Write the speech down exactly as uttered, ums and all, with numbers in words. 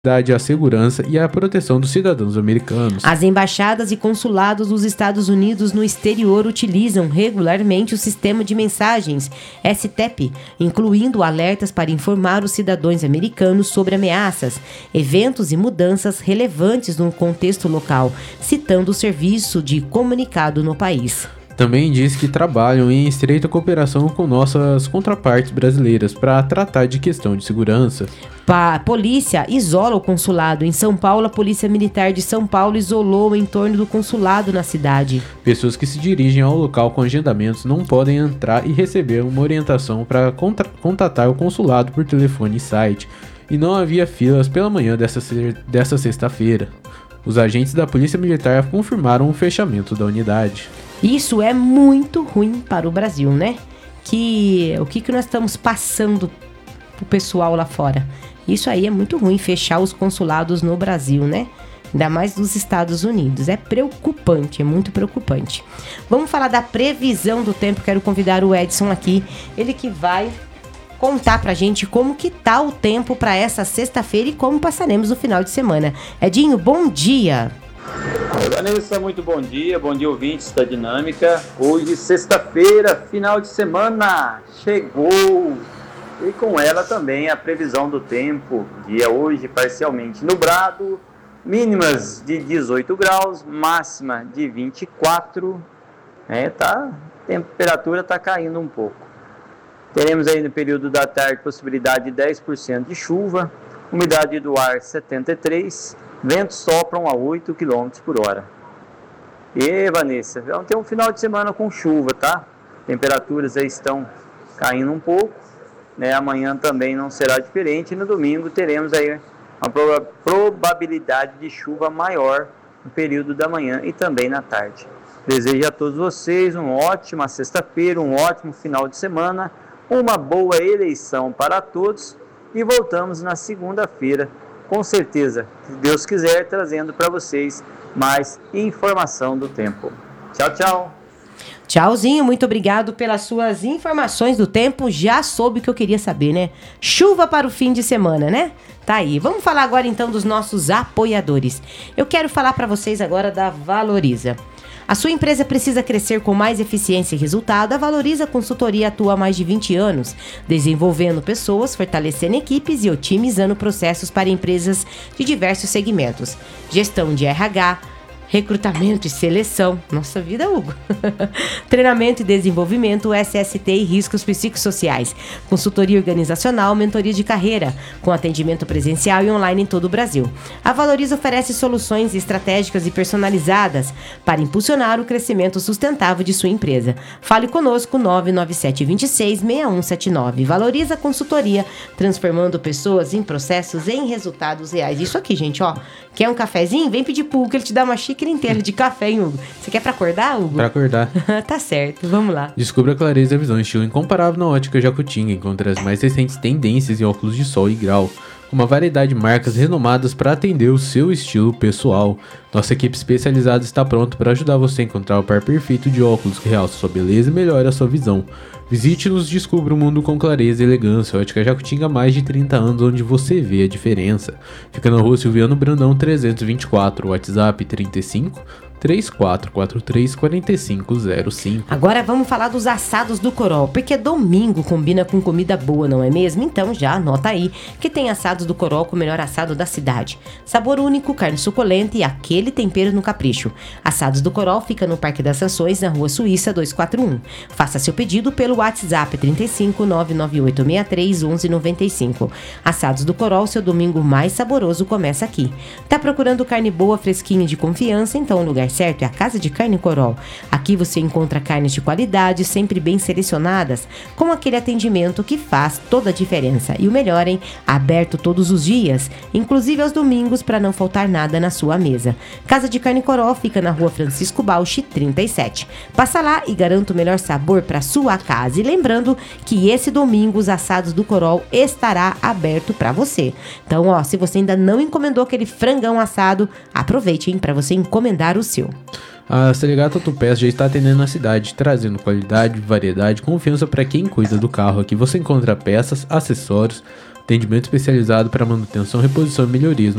a segurança e a proteção dos cidadãos americanos. As embaixadas e consulados dos Estados Unidos no exterior utilizam regularmente o sistema de mensagens S T E P, incluindo alertas para informar os cidadãos americanos sobre ameaças, eventos e mudanças relevantes no contexto local, citando o serviço de comunicado no país. Também diz que trabalham em estreita cooperação com nossas contrapartes brasileiras para tratar de questão de segurança. A polícia isola o consulado. Em São Paulo, a Polícia Militar de São Paulo isolou o entorno do consulado na cidade. Pessoas que se dirigem ao local com agendamentos não podem entrar e receber uma orientação para contra- contatar o consulado por telefone e site. E não havia filas pela manhã dessa, dessa sexta-feira. Os agentes da Polícia Militar confirmaram o fechamento da unidade. Isso é muito ruim para o Brasil, né? Que, o que, que nós estamos passando pro pessoal lá fora? Isso aí é muito ruim, fechar os consulados no Brasil, né? Ainda mais dos Estados Unidos. É preocupante, é muito preocupante. Vamos falar da previsão do tempo. Quero convidar o Edson aqui, ele que vai contar pra gente como que tá o tempo para essa sexta-feira e como passaremos o final de semana. Edinho, bom dia! Vanessa, muito bom dia, bom dia ouvintes da Dinâmica. Hoje, sexta-feira, final de semana, chegou! E com ela também a previsão do tempo. Dia hoje parcialmente nublado, mínimas de dezoito graus, máxima de vinte e quatro. É, tá, a temperatura está caindo um pouco. Teremos aí no período da tarde possibilidade de dez por cento de chuva, umidade do ar setenta e três por cento. Ventos sopram a oito quilômetros por hora. E Vanessa, vamos ter um final de semana com chuva, tá? Temperaturas aí estão caindo um pouco, né? Amanhã também não será diferente. E no domingo teremos aí uma proba- probabilidade de chuva maior no período da manhã e também na tarde. Desejo a todos vocês uma ótima sexta-feira, um ótimo final de semana, uma boa eleição para todos e voltamos na segunda-feira, com certeza, se Deus quiser, trazendo para vocês mais informação do tempo. Tchau, tchau. Tchauzinho, muito obrigado pelas suas informações do tempo. Já soube o que eu queria saber, né? Chuva para o fim de semana, né? Tá aí. Vamos falar agora então dos nossos apoiadores. Eu quero falar para vocês agora da Valoriza. A sua empresa precisa crescer com mais eficiência e resultado. A Valoriza Consultoria atua há mais de vinte anos, desenvolvendo pessoas, fortalecendo equipes e otimizando processos para empresas de diversos segmentos. Gestão de R H, recrutamento e seleção. Nossa vida, Hugo. Treinamento e desenvolvimento, S S T e riscos psicossociais. Consultoria organizacional, mentoria de carreira, com atendimento presencial e online em todo o Brasil. A Valoriza oferece soluções estratégicas e personalizadas para impulsionar o crescimento sustentável de sua empresa. Fale conosco, nove nove sete dois seis, seis um sete nove. Valoriza Consultoria, transformando pessoas em processos em resultados reais. Isso aqui, gente, ó. Quer um cafezinho? Vem pedir pro Hugo, que ele te dá uma xícara inteira de café, hein, Hugo? Você quer pra acordar, Hugo? Pra acordar. Tá certo, vamos lá. Descubra a clareza da visão, estilo incomparável na ótica Jacutinga. Encontre as mais recentes tendências em óculos de sol e grau. Uma variedade de marcas renomadas para atender o seu estilo pessoal. Nossa equipe especializada está pronta para ajudar você a encontrar o par perfeito de óculos que realça sua beleza e melhora a sua visão. Visite-nos e descubra o mundo com clareza e elegância. Ótica Jacutinga há mais de trinta anos, onde você vê a diferença. Fica na rua Silviano Brandão trezentos e vinte e quatro, WhatsApp trinta e cinco, três quatro quatro três, quatro cinco zero cinco. Agora vamos falar dos assados do Corol, porque domingo combina com comida boa, não é mesmo? Então já anota aí que tem assados do Corol com o melhor assado da cidade. Sabor único, carne suculenta e aquele tempero no capricho. Assados do Corol fica no Parque das Nações, na Rua Suíça duzentos e quarenta e um. Faça seu pedido pelo WhatsApp trinta e cinco, nove nove oito seis três, onze noventa e cinco. Assados do Corol, seu domingo mais saboroso começa aqui. Tá procurando carne boa, fresquinha e de confiança? Então o lugar certo é a Casa de Carne Corol. Aqui você encontra carnes de qualidade, sempre bem selecionadas, com aquele atendimento que faz toda a diferença. E o melhor, hein? Aberto todos os dias, inclusive aos domingos, para não faltar nada na sua mesa. Casa de Carne Corol fica na Rua Francisco Bauchi, trinta e sete. Passa lá e garanta o melhor sabor para sua casa. E lembrando que esse domingo os assados do Corol estará aberto para você. Então, ó, se você ainda não encomendou aquele frangão assado, aproveite, hein, para você encomendar o seu. A Selegato Autopeças já está atendendo na cidade, trazendo qualidade, variedade e confiança para quem cuida do carro. Aqui você encontra peças, acessórios, atendimento especializado para manutenção, reposição e melhorias